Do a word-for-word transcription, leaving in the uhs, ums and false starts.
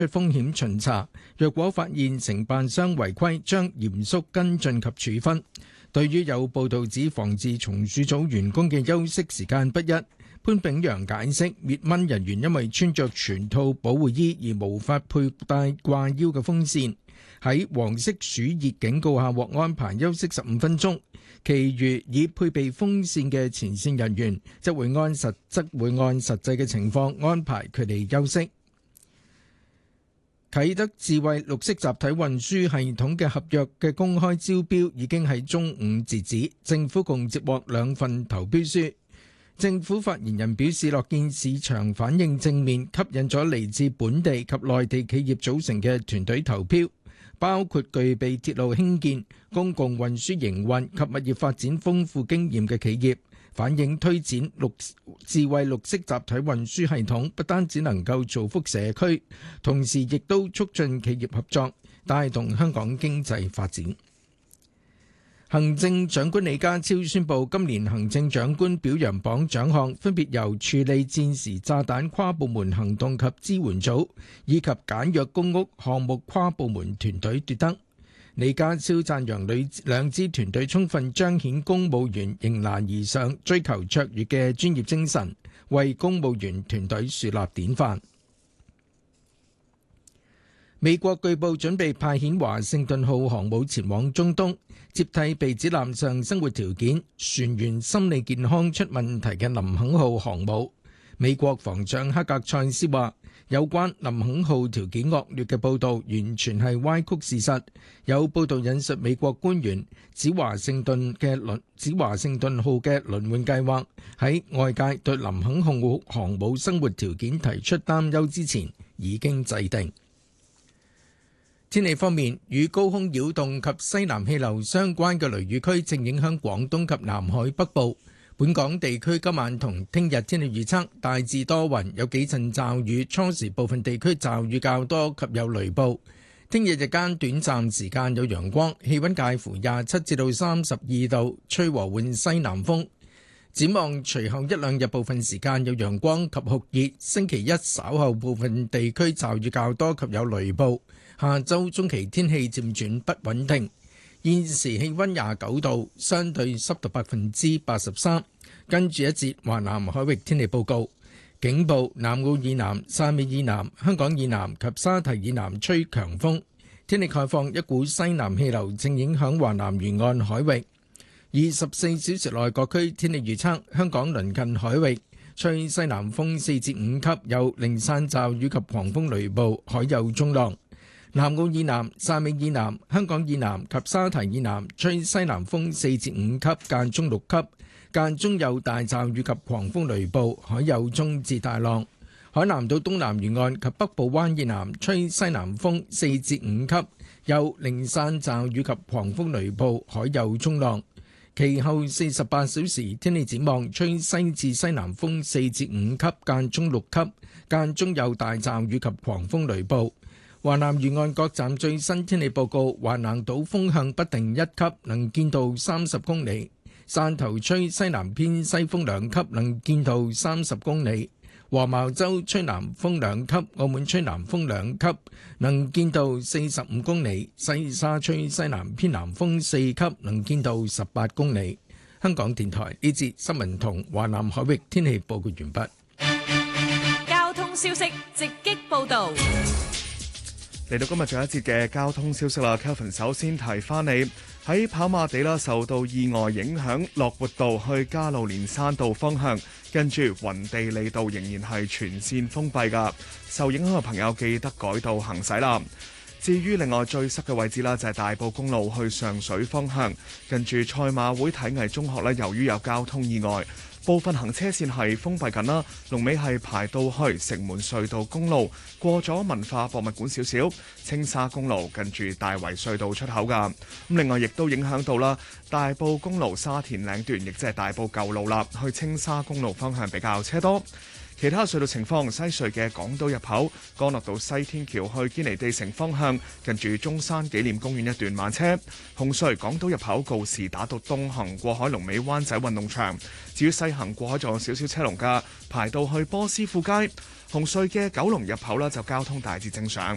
風險巡查，若果發現承辦商違規，將嚴肅跟進及處分。對於有報道指防治蟲鼠組員工嘅休息時間不一，潘炳陽解釋，滅蚊人員因為穿着全套保護衣而無法佩戴掛腰嘅風扇，喺黃色暑熱警告下獲安排休息十五分鐘，其餘已配備風扇嘅前線人員則會按實則會按實際嘅情況安排佢哋休息。啟德智慧綠色集體運輸系統嘅合約嘅公開招標已經喺中午截止，政府共接獲兩份投標書。政府發言人表示，樂見市場反應正面，吸引咗嚟自本地及內地企業組成嘅團隊投標，包括具備鐵路興建、公共運輸營運及物業發展豐富經驗嘅企業。反映推展綠智慧綠色集體運輸系統不單止能夠造福社區，同時亦都促進企業合作，帶動香港經濟發展。行政長官李家超宣布，今年行政長官表揚榜獎項分別由處理戰時炸彈跨部門行動及支援組以及簡約公屋項目跨部門團隊奪得。李家超讚揚兩兩支團隊充分彰顯公務員迎難而上、追求卓越嘅專業精神，為公務員團隊樹立典範。美國據報準備派遣華盛頓號航母前往中東，接替被指艦上生活條件、船員心理健康出問題嘅林肯號航母。美國防長克格塞斯話，有關林肯號條件惡劣嘅報導完全係歪曲事實。有報導引述美國官員指華盛頓嘅輪指華盛頓號嘅輪換計劃喺外界對林肯號航母生活條件提出擔憂之前已經制定。天氣方面，與高空擾動及西南氣流相關嘅雷雨區正影響廣東及南海北部。本港地區今晚同聽日天氣預測大致多雲，有幾陣驟雨，初時部分地區驟雨較多及有雷暴。聽日日間短暫時間有陽光，氣溫介乎廿七至到三十二度，吹和緩西南風。展望隨後一兩日部分時間有陽光及酷熱，星期一稍後部分地區驟雨較多及有雷暴。下周中期天氣漸轉不穩定。現時氣溫廿九度，相對濕度百分之八十三。跟住一節華南海域天氣報告，警報：南澳以南、汕尾以南、香港以南及沙堤以南吹強風。天氣概況：一股西南氣流正影響華南沿岸海域。二十四小時內各區天氣預測：香港鄰近海域吹西南風四至五級，有零散驟雨及狂風雷暴，海有中浪。南澳以南、汕尾以南、香港以南及沙堤以南吹西南風四至五級，間中六級，間中有大驟雨及狂風雷暴，海有中至大浪。海南島東南沿岸及北部灣以南吹西南風四至五級，有零散驟雨及狂風雷暴，海有中浪。其後四十八小時天氣展望，吹西至西南風四至五級，間中六級，間中有大驟雨及狂風雷暴。華南沿岸各站最新天氣報告：華南島風向不定一級，能見度三十公里；汕頭吹西南偏西風兩級，能見度三十公里；黃茅洲吹南風兩級，澳門吹南風兩級，能見度四十五公里；西沙吹西南偏南風四級，能見度十八公里。香港電台呢節新聞同華南海域天氣報告完畢。 交通消息直擊報導。 嚟到今日最後一節嘅交通消息啦 ，Kelvin 首先提翻你喺跑馬地啦，受到意外影響，樂活道去加路連山道方向，跟住雲地利道仍然係全線封閉噶，受影響嘅朋友記得改道行駛啦。至於另外最塞嘅位置啦，就係大埔公路去上水方向，跟住賽馬會體藝中學咧，由於有交通意外，部分行車線係封閉緊啦，龍尾係排到去城門隧道公路，過咗文化博物館少少，青沙公路近住大圍隧道出口噶。咁另外亦都影響到啦，大埔公路沙田嶺段，亦即係大埔舊路啦，去青沙公路方向比較車多。其他隧道情況，西隧嘅港島入口，干諾道西天橋去堅尼地城方向，近住中山紀念公園一段慢車；紅隧港島入口告士打道東行過海龍尾灣仔運動場，至於西行過海仲有少少車龍㗎，排到去波斯富街。紅隧嘅九龍入口啦，就交通大致正常。